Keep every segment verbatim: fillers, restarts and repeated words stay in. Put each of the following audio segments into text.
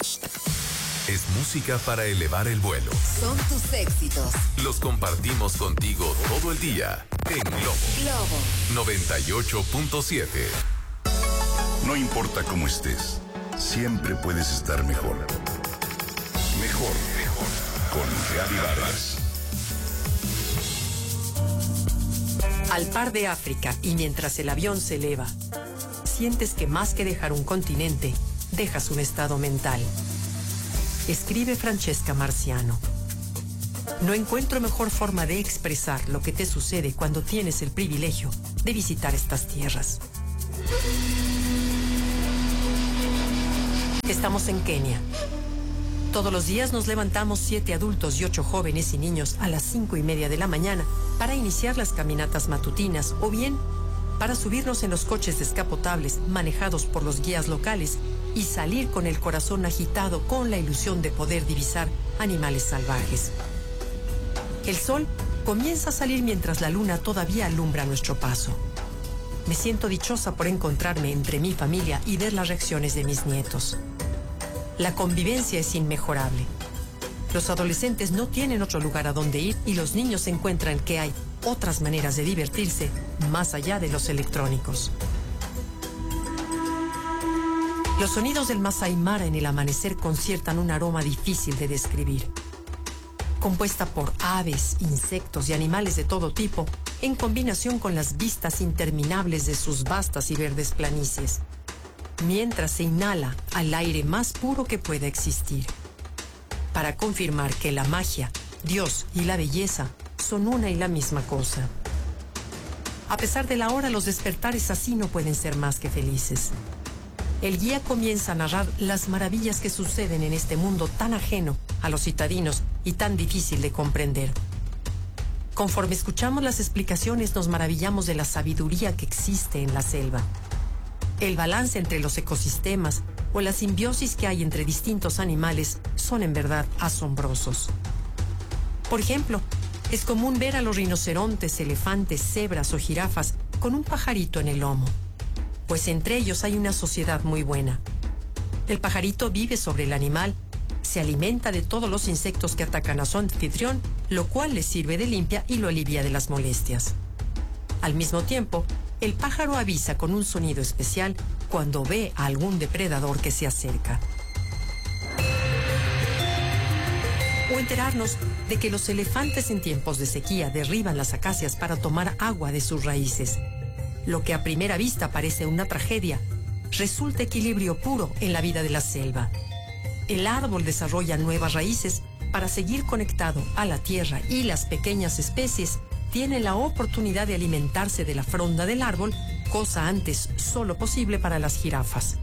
Es música para elevar el vuelo. Son tus éxitos. Los compartimos contigo todo el día en Globo. Globo noventa y ocho punto siete. No importa cómo estés, siempre puedes estar mejor. Mejor, mejor. Con Gaby Vargas. Al par de África y mientras el avión se eleva, sientes que más que dejar un continente, dejas un estado mental. Escribe Francesca Marciano. No encuentro mejor forma de expresar lo que te sucede cuando tienes el privilegio de visitar estas tierras. Estamos en Kenia. Todos los días nos levantamos siete adultos y ocho jóvenes y niños a las cinco y media de la mañana para iniciar las caminatas matutinas o bien para subirnos en los coches descapotables manejados por los guías locales y salir con el corazón agitado con la ilusión de poder divisar animales salvajes. El sol comienza a salir mientras la luna todavía alumbra nuestro paso. Me siento dichosa por encontrarme entre mi familia y ver las reacciones de mis nietos. La convivencia es inmejorable. Los adolescentes no tienen otro lugar a donde ir y los niños encuentran que hay otras maneras de divertirse más allá de los electrónicos. Los sonidos del Masai Mara en el amanecer conciertan un aroma difícil de describir. Compuesta por aves, insectos y animales de todo tipo, en combinación con las vistas interminables de sus vastas y verdes planicies, mientras se inhala al aire más puro que pueda existir, para confirmar que la magia, Dios y la belleza son una y la misma cosa. A pesar de la hora, los despertares así no pueden ser más que felices. El guía comienza a narrar las maravillas que suceden en este mundo tan ajeno a los citadinos y tan difícil de comprender. Conforme escuchamos las explicaciones, nos maravillamos de la sabiduría que existe en la selva. El balance entre los ecosistemas o la simbiosis que hay entre distintos animales son en verdad asombrosos. Por ejemplo, es común ver a los rinocerontes, elefantes, cebras o jirafas con un pajarito en el lomo, pues entre ellos hay una sociedad muy buena. El pajarito vive sobre el animal, se alimenta de todos los insectos que atacan a su anfitrión, lo cual le sirve de limpia y lo alivia de las molestias. Al mismo tiempo, el pájaro avisa con un sonido especial cuando ve a algún depredador que se acerca. O enterarnos de que los elefantes en tiempos de sequía derriban las acacias para tomar agua de sus raíces. Lo que a primera vista parece una tragedia, resulta equilibrio puro en la vida de la selva. El árbol desarrolla nuevas raíces para seguir conectado a la tierra y las pequeñas especies tienen la oportunidad de alimentarse de la fronda del árbol, cosa antes solo posible para las jirafas.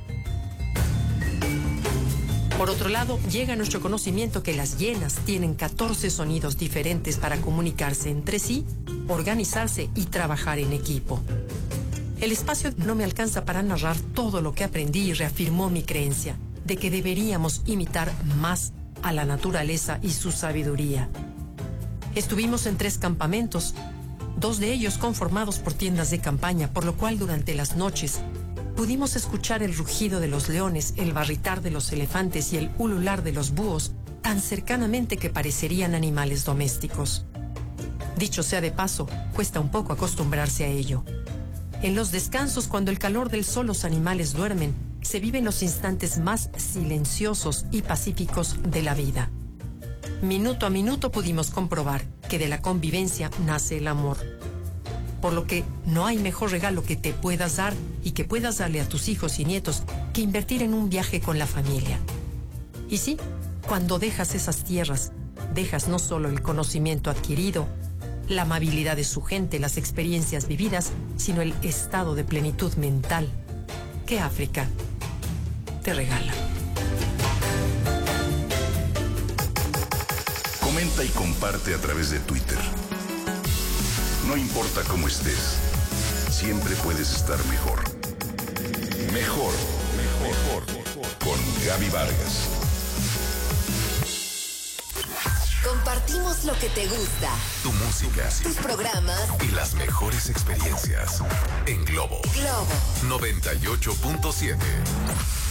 Por otro lado, llega a nuestro conocimiento que las hienas tienen catorce sonidos diferentes para comunicarse entre sí, organizarse y trabajar en equipo. El espacio no me alcanza para narrar todo lo que aprendí y reafirmó mi creencia de que deberíamos imitar más a la naturaleza y su sabiduría. Estuvimos en tres campamentos, dos de ellos conformados por tiendas de campaña, por lo cual durante las noches pudimos escuchar el rugido de los leones, el barritar de los elefantes y el ulular de los búhos tan cercanamente que parecerían animales domésticos. Dicho sea de paso, cuesta un poco acostumbrarse a ello. En los descansos, cuando el calor del sol los animales duermen, se viven los instantes más silenciosos y pacíficos de la vida. Minuto a minuto pudimos comprobar que de la convivencia nace el amor. Por lo que no hay mejor regalo que te puedas dar y que puedas darle a tus hijos y nietos que invertir en un viaje con la familia. Y sí, cuando dejas esas tierras, dejas no solo el conocimiento adquirido, la amabilidad de su gente, las experiencias vividas, sino el estado de plenitud mental que África te regala. Comenta y comparte a través de Twitter. No importa cómo estés, siempre puedes estar mejor. Mejor, mejor, mejor. Con Gaby Vargas. Compartimos lo que te gusta. Tu música, tus programas y las mejores experiencias en Globo. Globo noventa y ocho punto siete.